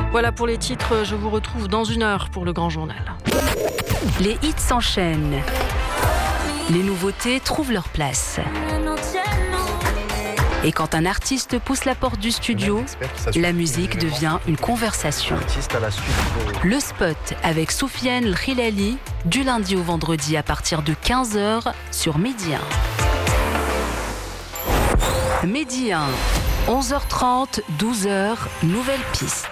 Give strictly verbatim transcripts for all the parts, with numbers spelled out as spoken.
Voilà pour les titres, je vous retrouve dans une heure pour le grand journal. Les hits s'enchaînent. Les nouveautés trouvent leur place. Et quand un artiste pousse la porte du studio, la musique devient une conversation. Le spot avec Soufiane El Khilali, du lundi au vendredi à partir de quinze heures sur Midi un. Midi un, onze heures trente, douze heures, nouvelle piste.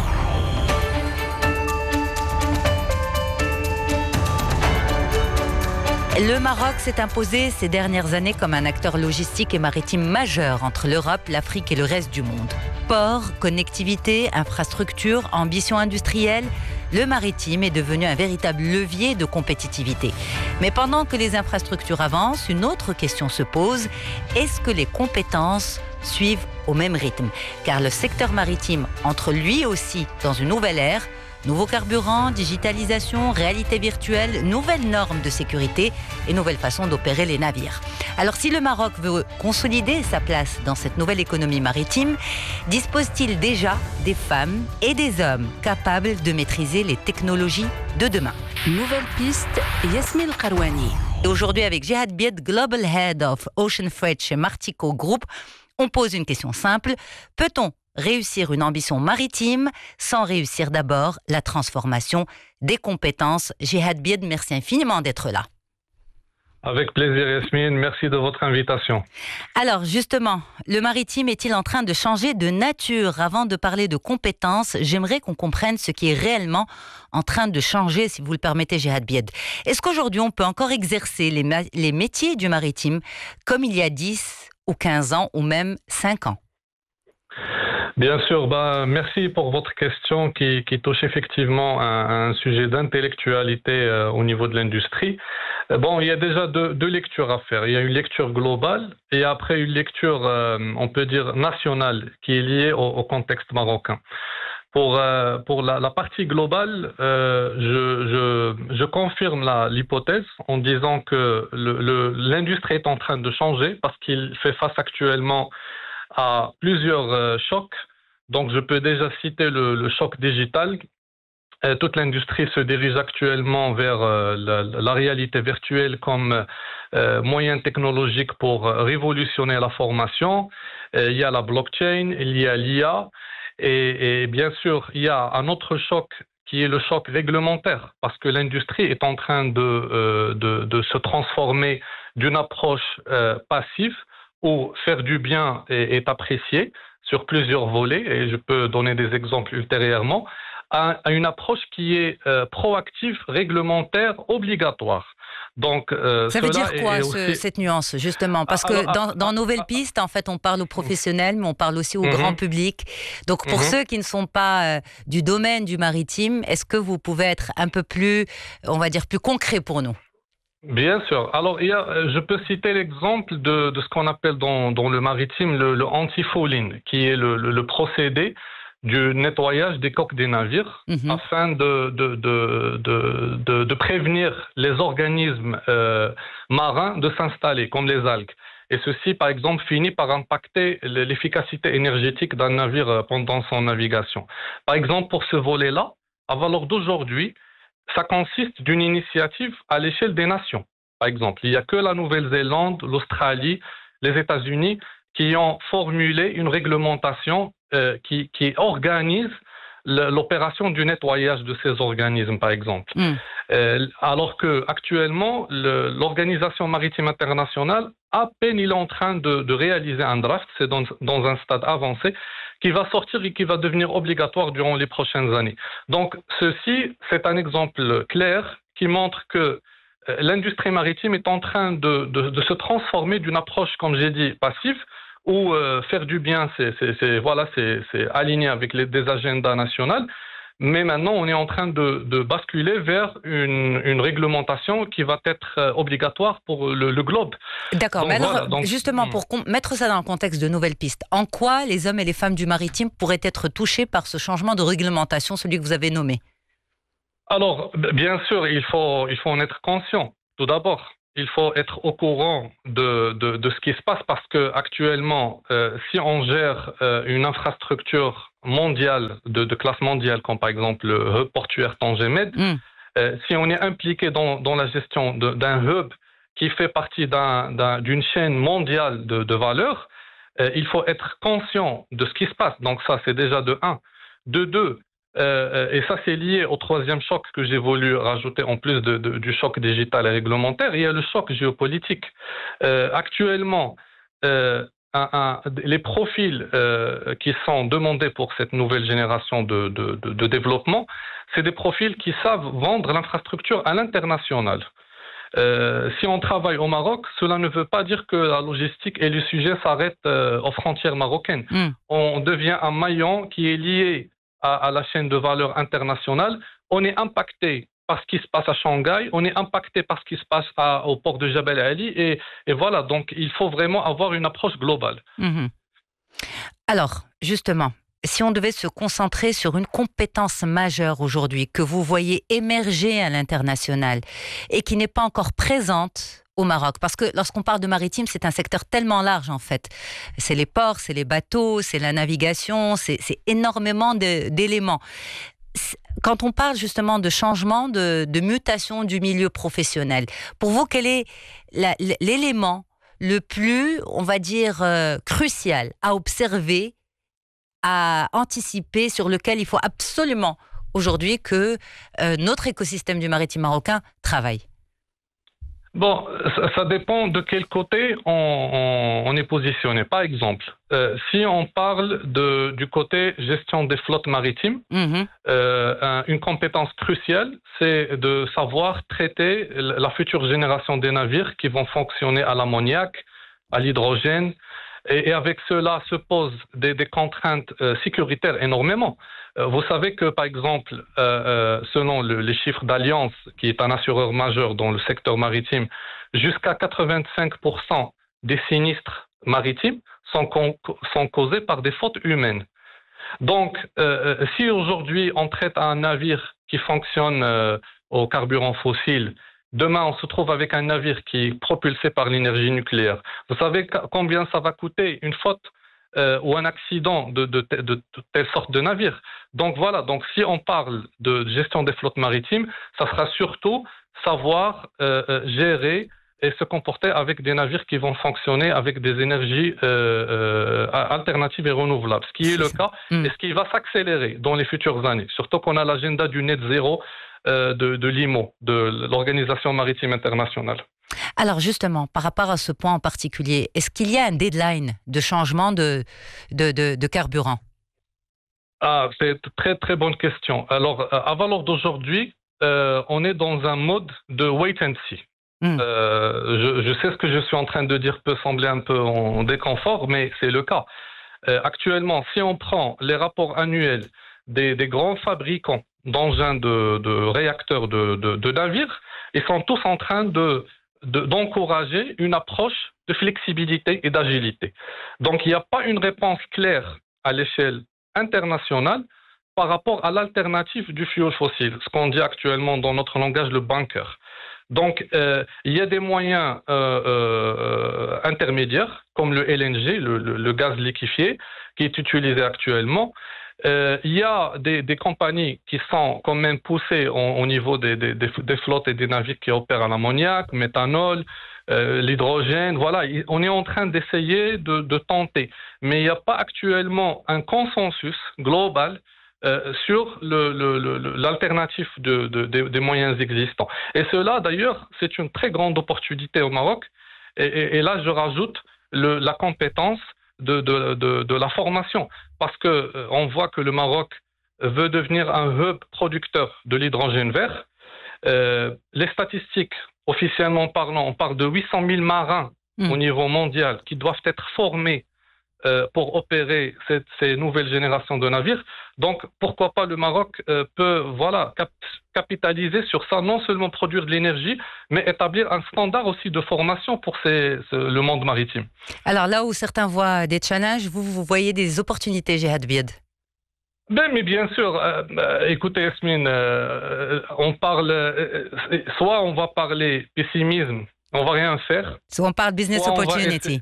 Le Maroc s'est imposé ces dernières années comme un acteur logistique et maritime majeur entre l'Europe, l'Afrique et le reste du monde. Port, connectivité, infrastructure, ambition industrielle, le maritime est devenu un véritable levier de compétitivité. Mais pendant que les infrastructures avancent, une autre question se pose. Est-ce que les compétences suivent au même rythme ? Car le secteur maritime entre lui aussi dans une nouvelle ère. Nouveaux carburants, digitalisation, réalité virtuelle, nouvelles normes de sécurité et nouvelles façons d'opérer les navires. Alors si le Maroc veut consolider sa place dans cette nouvelle économie maritime, dispose-t-il déjà des femmes et des hommes capables de maîtriser les technologies de demain ? Nouvelle piste, Yasmine Karouani. Et aujourd'hui avec Jihad Bied, Global Head of Ocean Freight chez Martico Group, on pose une question simple. Peut-on réussir une ambition maritime sans réussir d'abord la transformation des compétences? Jihad Bied, merci infiniment d'être là. Avec plaisir Yasmine, merci de votre invitation. Alors justement, le maritime est-il en train de changer de nature? Avant de parler de compétences, j'aimerais qu'on comprenne ce qui est réellement en train de changer, si vous le permettez Jihad Bied. Est-ce qu'aujourd'hui on peut encore exercer les, ma- les métiers du maritime comme il y a dix ou quinze ans ou même cinq ans? Bien sûr, bah, merci pour votre question qui, qui touche effectivement un, un sujet d'intellectualité euh, au niveau de l'industrie. Euh, bon, il y a déjà deux, deux lectures à faire. Il y a une lecture globale et après une lecture, euh, on peut dire, nationale qui est liée au, au contexte marocain. Pour, euh, pour la, la partie globale, euh, je, je, je confirme la, l'hypothèse en disant que le, le, l'industrie est en train de changer parce qu'il fait face actuellement à plusieurs euh, chocs. Donc, je peux déjà citer le, le choc digital. Euh, toute l'industrie se dirige actuellement vers euh, la, la réalité virtuelle comme euh, moyen technologique pour révolutionner la formation. Euh, il y a la blockchain, il y a l'I A et, et bien sûr, il y a un autre choc qui est le choc réglementaire parce que l'industrie est en train de, euh, de, de se transformer d'une approche euh, passive où faire du bien est, est apprécié sur plusieurs volets, et je peux donner des exemples ultérieurement, à, à une approche qui est euh, proactive, réglementaire, obligatoire. Donc, euh, ça veut dire quoi, est ce, aussi... cette nuance, justement? Parce que alors, dans, dans Nouvelle Piste, en fait, on parle aux professionnels, mais on parle aussi au mm-hmm. grand public. Donc, pour mm-hmm. ceux qui ne sont pas euh, du domaine du maritime, est-ce que vous pouvez être un peu plus, on va dire, plus concret pour nous? Bien sûr. Alors, il y a, je peux citer l'exemple de, de ce qu'on appelle dans, dans le maritime le, le anti-fouling, qui est le, le, le procédé du nettoyage des coques des navires mm-hmm. afin de, de, de, de, de, de prévenir les organismes euh, marins de s'installer, comme les algues. Et ceci, par exemple, finit par impacter l'efficacité énergétique d'un navire pendant son navigation. Par exemple, pour ce volet-là, à valeur d'aujourd'hui, ça consiste d'une initiative à l'échelle des nations. Par exemple, il n'y a que la Nouvelle-Zélande, l'Australie, les États-Unis qui ont formulé une réglementation euh, qui, qui organise le, l'opération du nettoyage de ces organismes, par exemple. Mm. Euh, alors qu'actuellement, l'Organisation maritime internationale, à peine il est en train de, de réaliser un draft, c'est dans, dans un stade avancé, qui va sortir et qui va devenir obligatoire durant les prochaines années. Donc, ceci, c'est un exemple clair qui montre que euh, l'industrie maritime est en train de, de, de se transformer d'une approche, comme j'ai dit, passive, où euh, faire du bien, c'est, c'est, c'est, voilà, c'est, c'est aligné avec les, des agendas nationaux. Mais maintenant, on est en train de, de basculer vers une, une réglementation qui va être euh, obligatoire pour le, le globe. D'accord, donc, mais alors, voilà, donc, justement, pour com- mettre ça dans le contexte de Nouvelle Piste, en quoi les hommes et les femmes du maritime pourraient être touchés par ce changement de réglementation, celui que vous avez nommé? Alors, bien sûr, il faut, il faut en être conscient, tout d'abord. Il faut être au courant de, de, de ce qui se passe parce que actuellement, euh, si on gère euh, une infrastructure mondial, de, de classe mondiale, comme par exemple le hub portuaire Tanger-Med, mm. euh, si on est impliqué dans, dans la gestion de, d'un hub qui fait partie d'un, d'un, d'une chaîne mondiale de, de valeur, euh, il faut être conscient de ce qui se passe. Donc ça, c'est déjà de un. De deux, euh, et ça c'est lié au troisième choc que j'ai voulu rajouter en plus de, de, du choc digital et réglementaire, il y a le choc géopolitique. Euh, actuellement, euh, un, un, les profils euh, qui sont demandés pour cette nouvelle génération de, de, de, de développement, c'est des profils qui savent vendre l'infrastructure à l'international. Euh, si on travaille au Maroc, cela ne veut pas dire que la logistique et le sujet s'arrêtent euh, aux frontières marocaines. Mm. On devient un maillon qui est lié à, à la chaîne de valeur internationale. On est impacté par ce qui se passe à Shanghai, on est impacté par ce qui se passe à, au port de Jebel Ali, et, et voilà, donc il faut vraiment avoir une approche globale. Mm-hmm. Alors, justement, si on devait se concentrer sur une compétence majeure aujourd'hui que vous voyez émerger à l'international et qui n'est pas encore présente au Maroc, parce que lorsqu'on parle de maritime, c'est un secteur tellement large en fait. C'est les ports, c'est les bateaux, c'est la navigation, c'est, c'est énormément de, d'éléments. Quand on parle justement de changement, de, de mutation du milieu professionnel, pour vous, quel est la, l'élément le plus, on va dire, euh, crucial à observer, à anticiper, sur lequel il faut absolument aujourd'hui que euh, notre écosystème du maritime marocain travaille? Bon, ça, ça dépend de quel côté on, on, on est positionné. Par exemple, euh, si on parle de, du côté gestion des flottes maritimes, mmh. euh, un, une compétence cruciale, c'est de savoir traiter la future génération des navires qui vont fonctionner à l'ammoniac, à l'hydrogène. Et avec cela se posent des, des contraintes euh, sécuritaires énormément. Euh, vous savez que, par exemple, euh, euh, selon le, les chiffres d'Alliance, qui est un assureur majeur dans le secteur maritime, jusqu'à quatre-vingt-cinq pour cent des sinistres maritimes sont, con, sont causés par des fautes humaines. Donc, euh, si aujourd'hui on traite un navire qui fonctionne euh, au carburant fossile, demain, on se trouve avec un navire qui est propulsé par l'énergie nucléaire. Vous savez combien ça va coûter une faute euh, ou un accident de, de, de, de telle sorte de navire? Donc voilà, donc si on parle de gestion des flottes maritimes, ça sera surtout savoir euh, gérer et se comporter avec des navires qui vont fonctionner avec des énergies euh, euh, alternatives et renouvelables, ce qui est le cas mmh. et ce qui va s'accélérer dans les futures années. Surtout qu'on a l'agenda du net zéro euh, de, de l'I M O, de l'Organisation maritime internationale. Alors justement, par rapport à ce point en particulier, est-ce qu'il y a un deadline de changement de, de, de, de carburant? Ah, c'est une très très bonne question. Alors, à valeur d'aujourd'hui, euh, on est dans un mode de wait and see. Mmh. Euh, je, je sais ce que je suis en train de dire peut sembler un peu en déconfort, mais c'est le cas. Euh, actuellement, si on prend les rapports annuels des, des grands fabricants d'engins de, de réacteurs de, de, de navires, ils sont tous en train de, de, d'encourager une approche de flexibilité et d'agilité. Donc, il n'y a pas une réponse claire à l'échelle internationale par rapport à l'alternative du fuel fossile, ce qu'on dit actuellement dans notre langage le bunker. Donc, euh, il y a des moyens euh, euh, intermédiaires, comme le L N G, le, le, le gaz liquéfié, qui est utilisé actuellement. Euh, il y a des, des compagnies qui sont quand même poussées au, au niveau des, des, des flottes et des navires qui opèrent à l'ammoniac, méthanol, euh, l'hydrogène. Voilà, on est en train d'essayer de, de tenter. Mais il n'y a pas actuellement un consensus global Euh, sur le, le, le, l'alternative de, de, de, des moyens existants. Et cela, d'ailleurs, c'est une très grande opportunité au Maroc. Et, et, et là, je rajoute le, la compétence de, de, de, de la formation. Parce qu'on euh, voit que le Maroc veut devenir un hub producteur de l'hydrogène vert. Euh, les statistiques, officiellement parlant, on parle de huit cent mille marins mmh. au niveau mondial qui doivent être formés Euh, pour opérer cette, ces nouvelles générations de navires. Donc, pourquoi pas le Maroc euh, peut voilà, cap- capitaliser sur ça, non seulement produire de l'énergie, mais établir un standard aussi de formation pour ces, ce, le monde maritime. Alors là où certains voient des challenges, vous, vous voyez des opportunités, Jihad Bied? Ben, mais bien sûr, euh, euh, écoutez Yasmine, euh, on parle, euh, soit on va parler pessimisme, on va rien faire. Soit on parle business opportunity.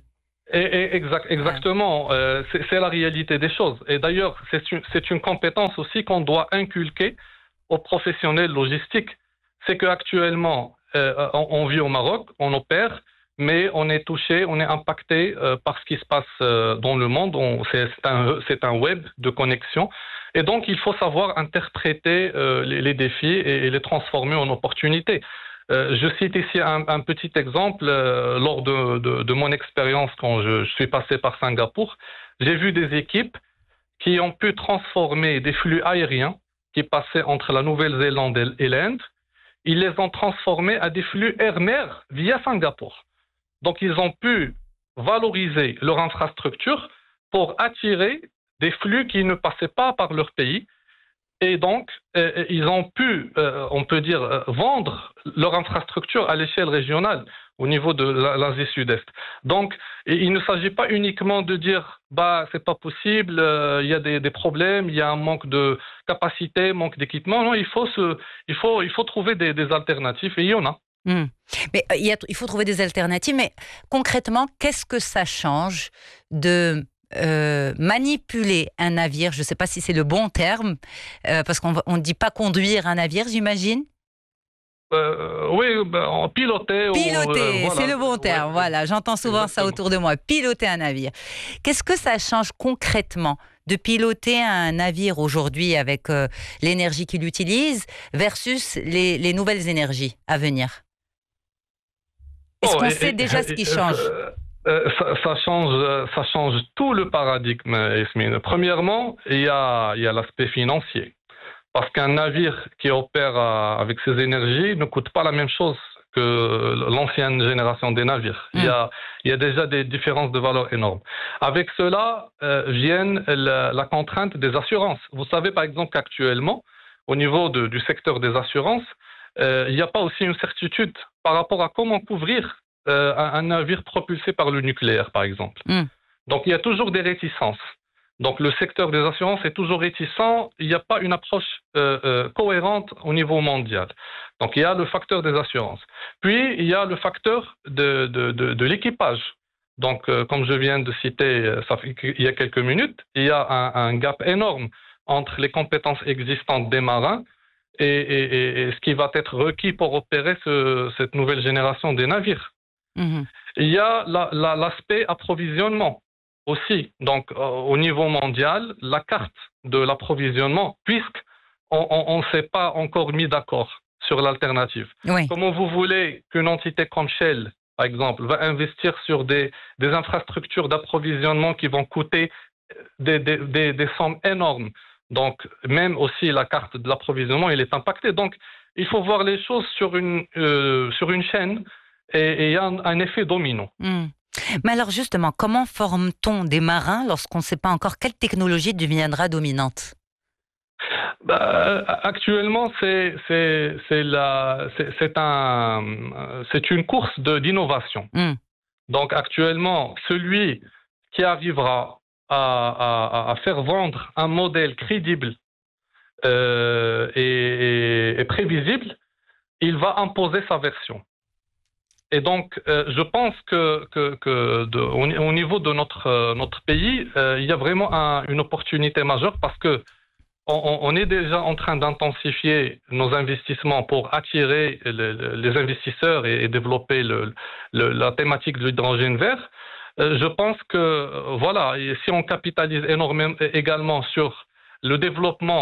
Et, et exact, exactement, euh, c'est, c'est la réalité des choses. Et d'ailleurs, c'est une, c'est une compétence aussi qu'on doit inculquer aux professionnels logistiques. C'est qu'actuellement, euh, on, on vit au Maroc, on opère, mais on est touché, on est impacté euh, par ce qui se passe euh, dans le monde. On, c'est, c'est, un, c'est un web de connexion. Et donc, il faut savoir interpréter euh, les, les défis et, et les transformer en opportunités. Euh, je cite ici un, un petit exemple. Euh, lors de, de, de mon expérience quand je, je suis passé par Singapour, j'ai vu des équipes qui ont pu transformer des flux aériens qui passaient entre la Nouvelle-Zélande et l'Inde. Ils les ont transformés à des flux air-mer via Singapour. Donc, ils ont pu valoriser leur infrastructure pour attirer des flux qui ne passaient pas par leur pays. Et donc, euh, ils ont pu, euh, on peut dire, euh, vendre leur infrastructure à l'échelle régionale au niveau de l'Asie Sud-Est. Donc, il ne s'agit pas uniquement de dire, bah, c'est pas possible, il euh, y a des, des problèmes, il y a un manque de capacité, manque d'équipement. Non, il faut se, il faut, il faut trouver des, des alternatives et il y en a. Mmh. Mais il, y a, il faut trouver des alternatives. Mais concrètement, qu'est-ce que ça change de Euh, manipuler un navire, je ne sais pas si c'est le bon terme, euh, parce qu'on ne dit pas conduire un navire, j'imagine. Euh, oui, ben, piloter. Piloter, ou, euh, voilà. C'est le bon terme, ouais. Voilà, j'entends souvent Exactement. Ça autour de moi, piloter un navire. Qu'est-ce que ça change concrètement de piloter un navire aujourd'hui avec euh, l'énergie qu'il utilise versus les, les nouvelles énergies à venir? Est-ce oh, qu'on et, sait et, déjà et, ce qui et, change euh, Euh, ça, ça, change, ça change tout le paradigme, Yasmine. Premièrement, il y a, il y a l'aspect financier. Parce qu'un navire qui opère avec ses énergies ne coûte pas la même chose que l'ancienne génération des navires. Mmh. Il, y a, il y a déjà des différences de valeur énormes. Avec cela euh, viennent la, la contrainte des assurances. Vous savez par exemple qu'actuellement, au niveau de, du secteur des assurances, euh, il n'y a pas aussi une certitude par rapport à comment couvrir Euh, un navire propulsé par le nucléaire, par exemple. Mm. Donc, il y a toujours des réticences. Donc, le secteur des assurances est toujours réticent. Il n'y a pas une approche euh, euh, cohérente au niveau mondial. Donc, il y a le facteur des assurances. Puis, il y a le facteur de, de, de, de l'équipage. Donc, euh, comme je viens de citer ça fait, il y a quelques minutes, il y a un, un gap énorme entre les compétences existantes des marins et, et, et, et ce qui va être requis pour opérer ce, cette nouvelle génération des navires. Mmh. Il y a la, la, l'aspect approvisionnement aussi. Donc, euh, au niveau mondial, la carte de l'approvisionnement, puisqu'on ne s'est pas encore mis d'accord sur l'alternative. Oui. Comment vous voulez qu'une entité comme Shell, par exemple, va investir sur des, des infrastructures d'approvisionnement qui vont coûter des, des, des, des sommes énormes. Donc, même aussi la carte de l'approvisionnement, elle est impactée. Donc, il faut voir les choses sur une, euh, sur une chaîne. Et il y a un, un effet domino. Mmh. Mais alors justement, comment forme-t-on des marins lorsqu'on ne sait pas encore quelle technologie deviendra dominante? Bah, actuellement, c'est, c'est, c'est, la, c'est, c'est, un, c'est une course de, d'innovation. Mmh. Donc actuellement, celui qui arrivera à, à, à faire vendre un modèle crédible euh, et, et, et prévisible, il va imposer sa version. Et donc, euh, je pense que, que, que de, au, au niveau de notre, euh, notre pays, euh, il y a vraiment un, une opportunité majeure parce que on, on est déjà en train d'intensifier nos investissements pour attirer le, le, les investisseurs et, et développer le, le, la thématique de l'hydrogène vert. Euh, je pense que, voilà, et si on capitalise énormément également sur le développement